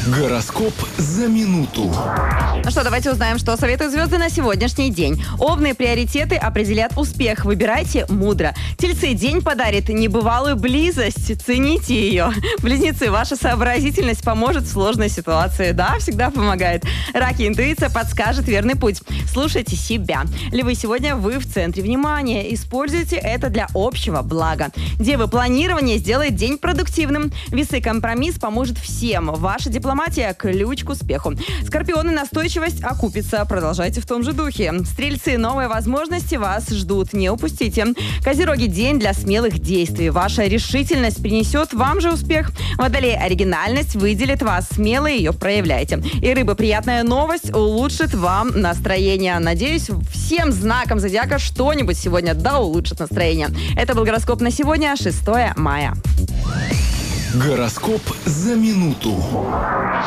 Гороскоп за минуту. Ну что, давайте узнаем, что советуют звезды на сегодняшний день. Овны, приоритеты определят успех. Выбирайте мудро. Тельцы, день подарит небывалую близость. Цените ее. Близнецы, ваша сообразительность поможет в сложной ситуации. Да, всегда помогает. Раки, интуиция подскажет верный путь. Слушайте себя. Львы, сегодня вы в центре внимания. Используйте это для общего блага. Девы, планирование сделает день продуктивным. Весы, компромисс поможет всем. Ваша дипломатия – ключ к успеху. Скорпионы, настойчивость окупится. Продолжайте в том же духе. Стрельцы, новые возможности вас ждут. Не упустите. Козероги, день для смелых действий. Ваша решительность принесет вам же успех. Водолеи, оригинальность выделит вас. Смело ее проявляйте. И рыбы, приятная новость улучшит вам настроение. Надеюсь, всем знакам зодиака что-нибудь сегодня улучшит настроение. Это был гороскоп на сегодня, 6 мая. Гороскоп за минуту.